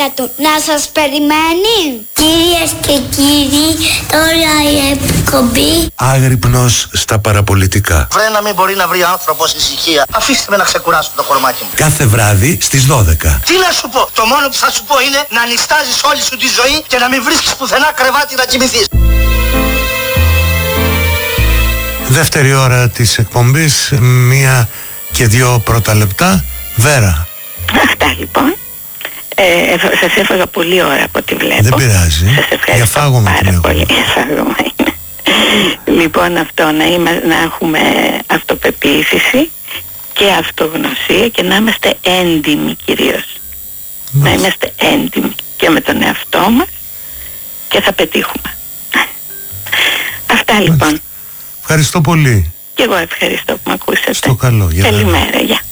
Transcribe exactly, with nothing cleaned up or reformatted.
πλάκα του. Να σας περιμένει. Κυρίες και κύριοι, τώρα η εκπομπή Άγρυπνος στα παραπολιτικά. Βρε να μην μπορεί να βρει άνθρωπος ησυχία. Αφήστε με να ξεκουράσω το κορμάκι μου. Κάθε βράδυ στις δώδεκα. Τι να σου πω, το μόνο που θα σου πω είναι να νιστάζεις όλη σου τη ζωή και να μην βρίσκεις πουθενά κρεβάτι να κοιμηθείς. Δεύτερη ώρα της εκπομπής, μία και δύο πρώτα λεπτά. Βέρα. Αυτά λοιπόν. Ε, σας έφαγα πολύ ώρα από ό,τι βλέπω. Δεν πειράζει. Σας ευχαριστώ Για φάγωμα πάρα την πολύ. Για φάγωμα είναι. Λοιπόν, αυτό να, είμα, να έχουμε αυτοπεποίθηση και αυτογνωσία και να είμαστε έντιμοι κυρίως. Να είμαστε έντιμοι και με τον εαυτό μας και θα πετύχουμε. Αυτά λοιπόν. Ευχαριστώ πολύ. Και εγώ ευχαριστώ που με ακούσατε. Στο καλό. Καλημέρα. Γεια.